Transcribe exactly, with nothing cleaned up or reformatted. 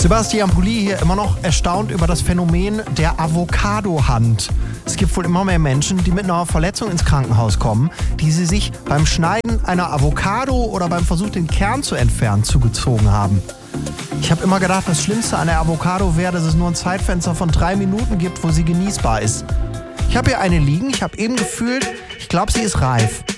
Sebastian Pulli hier, immer noch erstaunt über das Phänomen der Avocado-Hand. Es gibt wohl immer mehr Menschen, die mit einer Verletzung ins Krankenhaus kommen, die sie sich beim Schneiden einer Avocado oder beim Versuch, den Kern zu entfernen, zugezogen haben. Ich habe immer gedacht, das Schlimmste an der Avocado wäre, dass es nur ein Zeitfenster von drei Minuten gibt, wo sie genießbar ist. Ich habe hier eine liegen, ich habe eben gefühlt, ich glaube, sie ist reif.